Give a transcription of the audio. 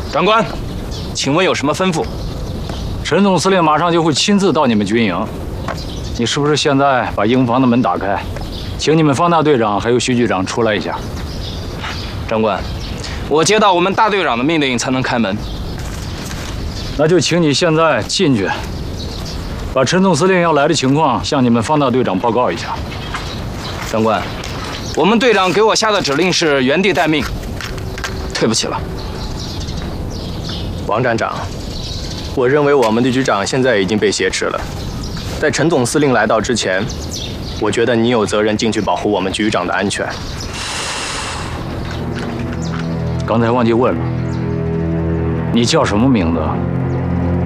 长官，请问有什么吩咐？ 陈总司令马上就会亲自到你们军营，你是不是现在把营房的门打开，请你们方大队长还有徐局长出来一下？ 长官，我接到我们大队长的命令才能开门。 那就请你现在进去，把陈总司令要来的情况向你们方大队长报告一下。 长官，我们队长给我下的指令是原地待命，对不起了。 王站长，我认为我们的局长现在已经被挟持了。在陈总司令来到之前，我觉得你有责任进去保护我们局长的安全。 刚才忘记问了，你叫什么名字？